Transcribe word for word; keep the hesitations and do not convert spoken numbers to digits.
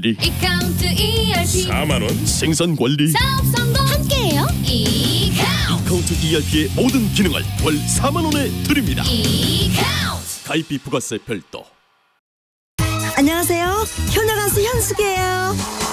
관리 이카운트 이알피 사만 원 생산 관리 사업 성공 함께해요. 이카운트 이카운트 이알피의 모든 기능을 월 사만 원에 드립니다. 이카운트 가입비 부가세 별도. 안녕하세요. 효녀 가수 현숙이에요.